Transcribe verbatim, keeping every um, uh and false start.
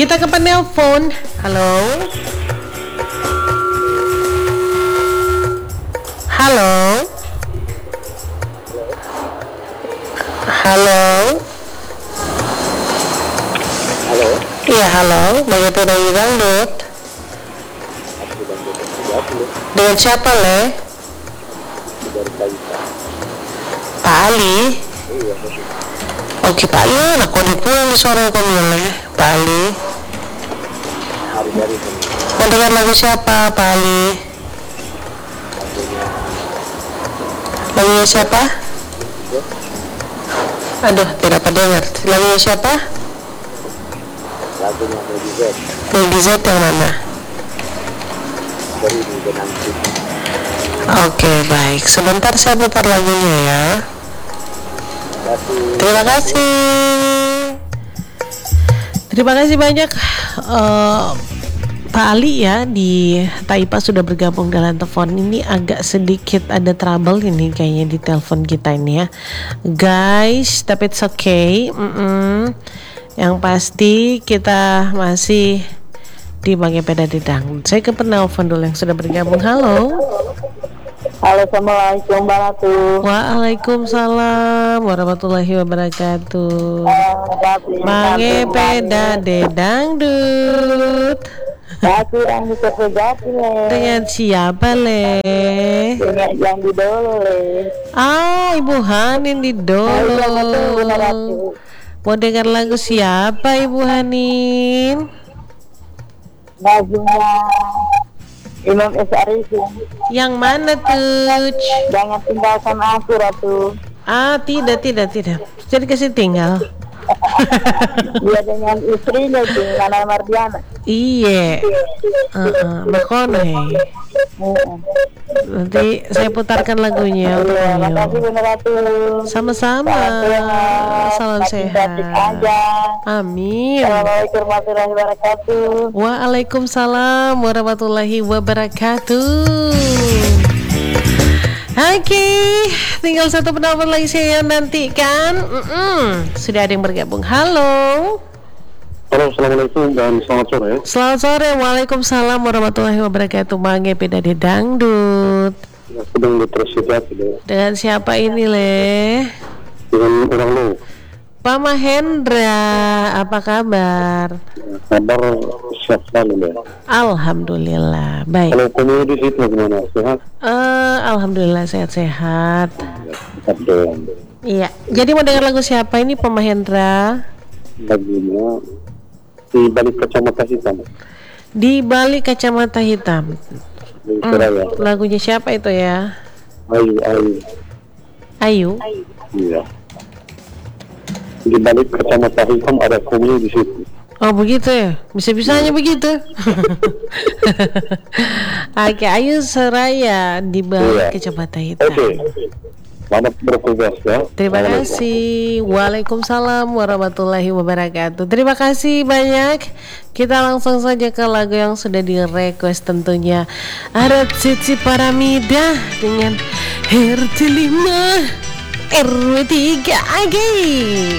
Kita ke penelpon. Halo. Halo. Halo. Halo. Iya, halo. Begitu dari dangdut. Dengan siapa, Le? Dari Taita. Pak Ali. Iya. Oke, Pak Ali. Aku dipulang suara kamu, Le. Pak Ali. Hari dari Mau dengar lagu siapa, Pak Ali? Lagunya siapa? Aduh, tidak terdengar. Lagunya siapa? lagunya Medi Z Medi Z yang mana? dari di Benangsi. Oke, baik. Sebentar saya putar lagunya ya. Tapi Terima kasih. Terima kasih banyak uh, Pak Ali ya di Taipa sudah bergabung dalam telepon. Ini agak sedikit ada trouble ini kayaknya di telepon kita ini ya, guys. Tapi it's okay. Mm-mm. Yang pasti kita masih di Bang Peda di Dangdut. Saya ke penelpon dulu yang sudah bergabung. Halo. Halo, assalamualaikum warahmatullahi. Waalaikumsalam warahmatullahi wabarakatuh. Bang Peda di Dangdut. Jati yang dikerjati le. Dengan siapa, Le? Dengan yang di dulu le. Ah, Ibu Hanin di Dolo. Mau dengar lagu siapa, Ibu Hanin? Lagunya Imam S. Arifin. Yang mana tuh? Jangan tinggalkan aku, Ratu. Ah, tidak, tidak, tidak. Jadi kasih tinggal. Dia dengan istrinya tuh, Nana Mardiana. Iya. Heeh, Makoneh. Nanti saya putarkan lagunya untuk Terima Ayu. kasih benar Ratu. Sama-sama. Salam sehat. Aja. Amin. Assalamualaikum warahmatullahi wabarakatuh. Waalaikumsalam warahmatullahi wabarakatuh. Oke, tinggal satu penelpon lagi saya nantikan. Mm-mm. Sudah ada yang bergabung. Halo. halo, assalamualaikum dan selamat sore. Selamat sore. Waalaikumsalam warahmatullahi wabarakatuh. Bang Peda di Dangdut. Ya, sedang diproses ya. Dengan siapa ini, Le? Dengan orang lu. Pak Mahendra, apa kabar? Ya, kabar sehat selalu ya. Alhamdulillah, baik. Kalau kamu di situ gimana? Sehat? Eh, alhamdulillah sehat-sehat. Ya, sehat doang. Iya. Jadi mau dengar lagu siapa ini, Pak Mahendra? Lagunya di balik kacamata hitam. Di balik kacamata hitam. Di Hmm, Suraya. lagunya siapa itu ya? Ayu, ayu. Ayu. Iya. Di balik kacamata hitam ada kamu di situ. Oh begitu ya? Bisa-bisanya begitu. Oke, Ayu Seraya di balik Iya. kacamata hitam. Oke. Selamat bertugas ya. Terima kasih. Waalaikumsalam warahmatullahi wabarakatuh. Terima kasih banyak. Kita langsung saja ke lagu yang sudah di request tentunya. Ada Cici Paramida dengan R T lima R W tiga. Oke.